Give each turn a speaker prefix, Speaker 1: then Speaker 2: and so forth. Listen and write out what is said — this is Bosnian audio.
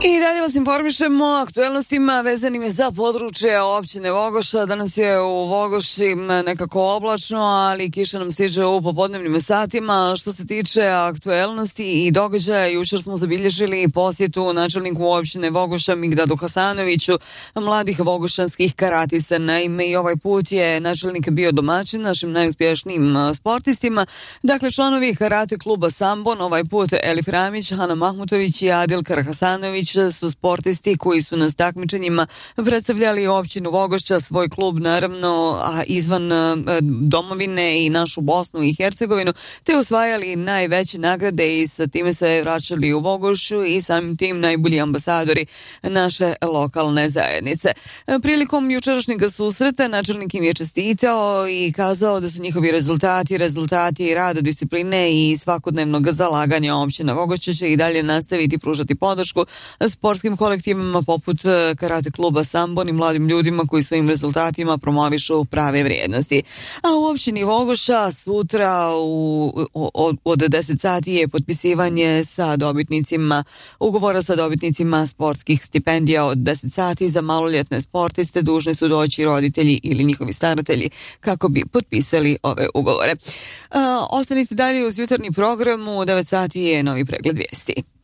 Speaker 1: I dalje vas informišemo o aktuelnostima vezanim za područje općine Vogoša. Danas je u Vogoši nekako oblačno, ali kiša nam stiže u popodnevnim satima. Što se tiče aktuelnosti i događaja, jučer smo zabilježili posjetu načelniku općine Vogoša Migdadu Hasanoviću mladih vogošanskih karatista. Naime, i ovaj put je načelnik bio domaćin našim najuspješnijim sportistima. Dakle, članovi karate kluba Sambon, ovaj put Elif Ramić, Hana Mahmutović i Adil Karhasanović su sportisti koji su na takmičenjima predstavljali općinu Vogošća, svoj klub naravno, a izvan domovine i našu Bosnu i Hercegovinu, te osvajali najveće nagrade i sa time se vraćali u Vogošu i samim tim najbolji ambasadori naše lokalne zajednice. Prilikom jučerašnjeg susreta načelnik im je čestitao i kazao da su njihovi rezultati rada, discipline i svakodnevnog zalaganja općina Vogošća će i dalje nastaviti pružati podršku sportskim kolektivima poput karate kluba Sambon i mladim ljudima koji svojim rezultatima promovišu prave vrijednosti. A u općini Vogoša sutra od 10 sati je potpisivanje sa dobitnicima ugovora sa dobitnicima sportskih stipendija. Od 10 sati za maloljetne sportiste dužni su doći roditelji ili njihovi staratelji kako bi potpisali ove ugovore. Ostanite dalje uz jutarnji program, u 9 sati je novi pregled vijesti.